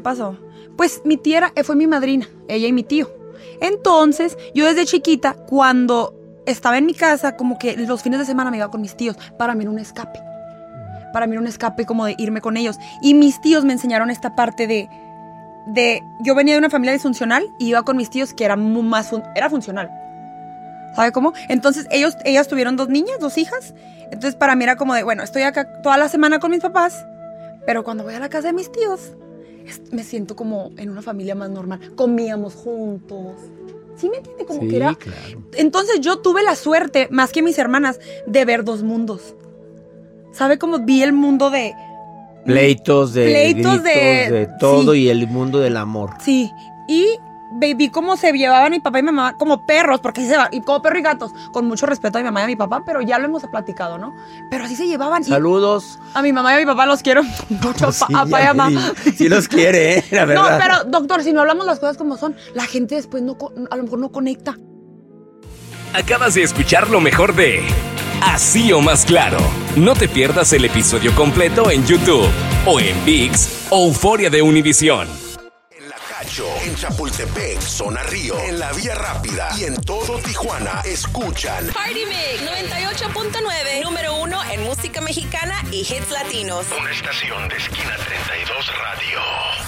pasó? Pues mi tía fue mi madrina, ella y mi tío. Entonces, yo desde chiquita, cuando estaba en mi casa, como que los fines de semana me iba con mis tíos. Para mí era un escape. Para mí era un escape como de irme con ellos. Y mis tíos me enseñaron esta parte de yo venía de una familia disfuncional y iba con mis tíos que era era funcional. ¿Sabe cómo? Entonces, ellas tuvieron 2 niñas, 2 hijas. Entonces, para mí era como de, bueno, estoy acá toda la semana con mis papás, pero cuando voy a la casa de mis tíos, me siento como en una familia más normal. Comíamos juntos. ¿Sí me entiende? Como que era... Claro. Entonces yo tuve la suerte, más que mis hermanas, de ver 2 mundos. ¿Sabe cómo vi el mundo de... Pleitos, gritos, de todo, sí. Y el mundo del amor. Sí. Y vi cómo se llevaban mi papá y mi mamá como perros, porque así se va, y como perro y gatos, con mucho respeto a mi mamá y a mi papá, pero ya lo hemos platicado, ¿no? Pero así se llevaban. Saludos. A mi mamá y a mi papá los quiero mucho, Sí, papá y mamá. Sí los quiere, la verdad. No, pero doctor, si no hablamos las cosas como son, la gente después a lo mejor no conecta. Acabas de escuchar lo mejor de Así o Más Claro. No te pierdas el episodio completo en YouTube o en ViX o Euforia de Univisión. En La Cacho, en Chapultepec, Zona Río, en La Vía Rápida y en todo Tijuana, escuchan Party Mix 98.9, número 1 en música mexicana y hits latinos. una estación de Esquina 32 Radio.